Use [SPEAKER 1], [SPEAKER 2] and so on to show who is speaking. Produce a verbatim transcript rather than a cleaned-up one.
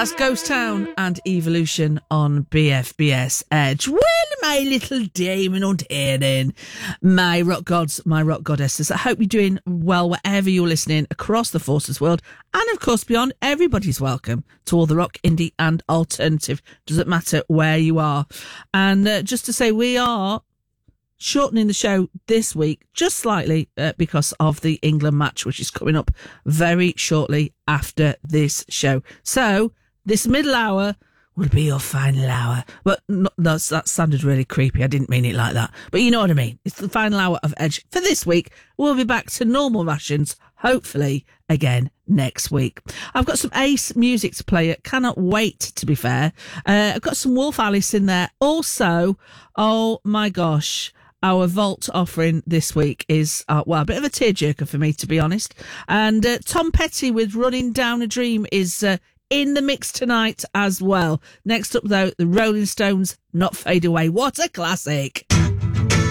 [SPEAKER 1] That's Ghost Town and Evolution on B F B S Edge. Well, my little demon on hearing, my rock gods, my rock goddesses. I hope you're doing well wherever you're listening across the Forces world. And of course, beyond, everybody's welcome to all the rock, indie and alternative. Doesn't matter where you are. And uh, just to say, we are shortening the show this week just slightly uh, because of the England match, which is coming up very shortly after this show. So this middle hour will be your final hour. But no, that's, that sounded really creepy. I didn't mean it like that. But you know what I mean. It's the final hour of Edge for this week. We'll be back to normal rations, hopefully, again next week. I've got some ace music to play. It cannot wait, to be fair. Uh, I've got some Wolf Alice in there. Also, oh my gosh, our Vault offering this week is, uh, well, a bit of a tearjerker for me, to be honest. And uh, Tom Petty with Running Down a Dream is uh, in the mix tonight as well. Next up, though, the Rolling Stones, Not Fade Away. What a classic.